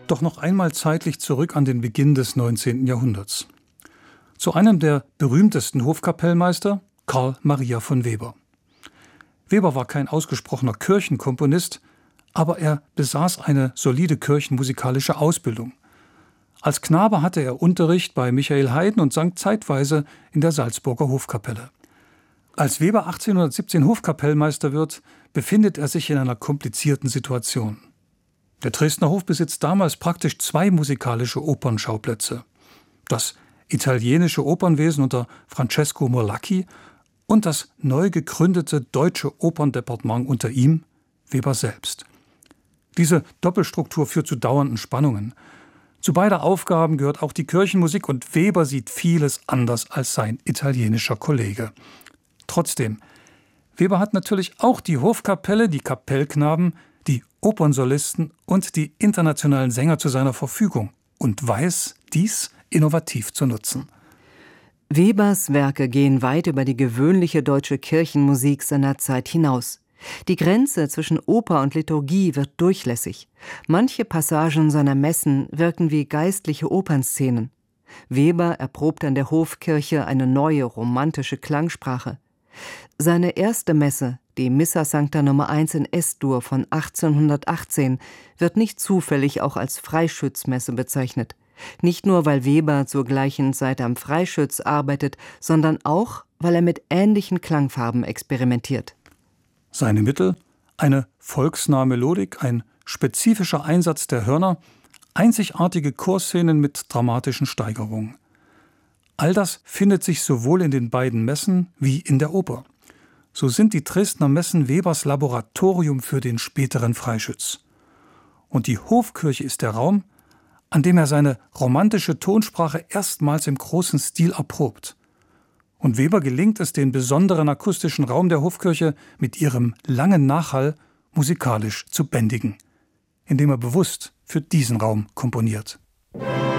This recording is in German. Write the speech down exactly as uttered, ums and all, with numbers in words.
Doch noch einmal zeitlich zurück an den Beginn des neunzehnten Jahrhunderts. Zu einem der berühmtesten Hofkapellmeister, Carl Maria von Weber. Weber war kein ausgesprochener Kirchenkomponist, aber er besaß eine solide kirchenmusikalische Ausbildung. Als Knabe hatte er Unterricht bei Michael Haydn und sang zeitweise in der Salzburger Hofkapelle. Als Weber achtzehnhundertsiebzehn Hofkapellmeister wird, befindet er sich in einer komplizierten Situation. Der Dresdner Hof besitzt damals praktisch zwei musikalische Opernschauplätze. Das italienische Opernwesen unter Francesco Morlacchi und das neu gegründete deutsche Operndepartement unter ihm, Weber selbst. Diese Doppelstruktur führt zu dauernden Spannungen. Zu beider Aufgaben gehört auch die Kirchenmusik und Weber sieht vieles anders als sein italienischer Kollege. Trotzdem, Weber hat natürlich auch die Hofkapelle, die Kapellknaben, die Opernsolisten und die internationalen Sänger zu seiner Verfügung und weiß, dies innovativ zu nutzen. Webers Werke gehen weit über die gewöhnliche deutsche Kirchenmusik seiner Zeit hinaus. Die Grenze zwischen Oper und Liturgie wird durchlässig. Manche Passagen seiner Messen wirken wie geistliche Opernszenen. Weber erprobt an der Hofkirche eine neue romantische Klangsprache. Seine erste Messe, die Missa Sancta Nummer eins in Es-Dur von achtzehnhundertachtzehn, wird nicht zufällig auch als Freischützmesse bezeichnet. Nicht nur, weil Weber zur gleichen Zeit am Freischütz arbeitet, sondern auch, weil er mit ähnlichen Klangfarben experimentiert. Seine Mittel? Eine volksnahe Melodik, ein spezifischer Einsatz der Hörner, einzigartige Chorszenen mit dramatischen Steigerungen. All das findet sich sowohl in den beiden Messen wie in der Oper. So sind die Dresdner Messen Webers Laboratorium für den späteren Freischütz. Und die Hofkirche ist der Raum, an dem er seine romantische Tonsprache erstmals im großen Stil erprobt. Und Weber gelingt es, den besonderen akustischen Raum der Hofkirche mit ihrem langen Nachhall musikalisch zu bändigen, indem er bewusst für diesen Raum komponiert.